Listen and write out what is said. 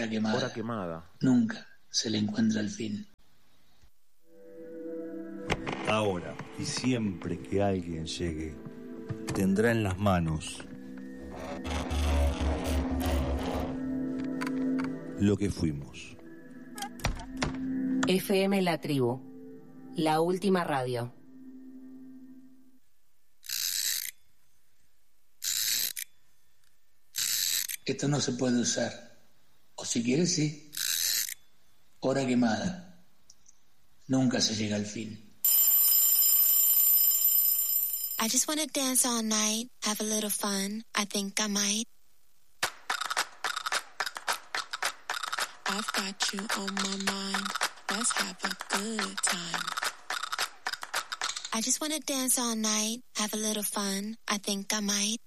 Hora quemada. Hora quemada. Nunca se le encuentra el fin. Ahora y siempre que alguien llegue, tendrá en las manos lo que fuimos. FM La Tribu, la última radio. Esto no se puede usar. O si quieres, sí. Hora quemada. Nunca se llega al fin. I just wanna dance all night, have a little fun, I think I might. I've got you on my mind, let's have a good time. I just wanna dance all night, have a little fun, I think I might.